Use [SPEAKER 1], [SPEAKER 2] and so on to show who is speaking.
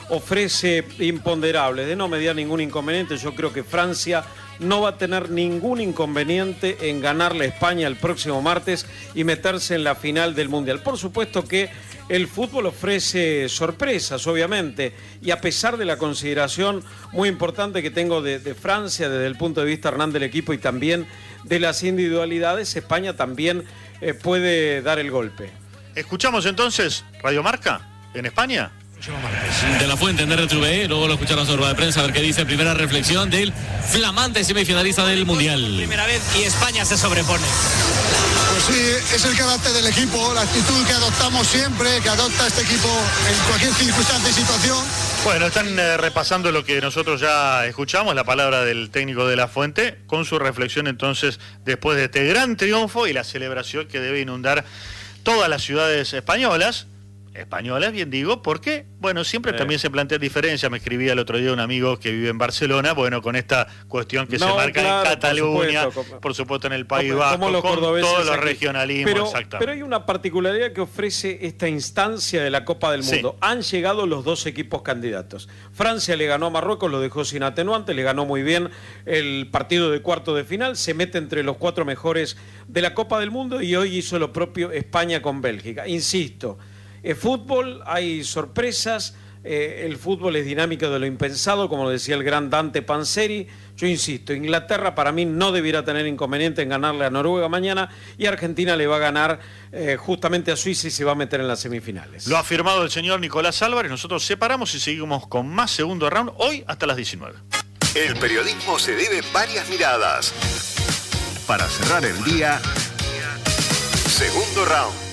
[SPEAKER 1] ofrece imponderables. De no mediar ningún inconveniente, yo creo que Francia no va a tener ningún inconveniente en ganarle a España el próximo martes y meterse en la final del Mundial. Por supuesto que el fútbol ofrece sorpresas, obviamente, y a pesar de la consideración muy importante que tengo de Francia desde el punto de vista, Hernán, del equipo y también de las individualidades, España también puede dar el golpe.
[SPEAKER 2] Escuchamos entonces Radio Marca en España.
[SPEAKER 3] De la Fuente en RTV, luego lo escucharon en su rueda de prensa, a ver qué dice. Primera reflexión del flamante semifinalista del Mundial.
[SPEAKER 4] Primera vez y España se sobrepone.
[SPEAKER 5] Pues sí, es el carácter del equipo, la actitud que adoptamos siempre, que adopta este equipo en cualquier circunstancia y situación.
[SPEAKER 2] Bueno, están repasando lo que nosotros ya escuchamos, la palabra del técnico de la Fuente, con su reflexión entonces después de este gran triunfo y la celebración que debe inundar todas las ciudades españolas, bien digo, porque, bueno, siempre también se plantea diferencia. Me escribía el otro día un amigo que vive en Barcelona, bueno, con esta cuestión que se marca en Cataluña, por supuesto en el País Vasco, con todos los regionalismos, exactamente.
[SPEAKER 1] Pero hay una particularidad que ofrece esta instancia de la Copa del Mundo. Sí. Han llegado los dos equipos candidatos. Francia le ganó a Marruecos, lo dejó sin atenuante, le ganó muy bien el partido de cuarto de final, se mete entre los 4 mejores de la Copa del Mundo y hoy hizo lo propio España con Bélgica. Insisto, fútbol, hay sorpresas, el fútbol es dinámico de lo impensado, como decía el gran Dante Panzeri. Yo insisto, Inglaterra para mí no debiera tener inconveniente en ganarle a Noruega mañana y Argentina le va a ganar justamente a Suiza y se va a meter en las semifinales.
[SPEAKER 2] Lo ha afirmado el señor Nicolás Álvarez. Nosotros separamos y seguimos con más segundo round hoy hasta las 19.
[SPEAKER 6] El periodismo se debe varias miradas. Para cerrar el día, segundo round.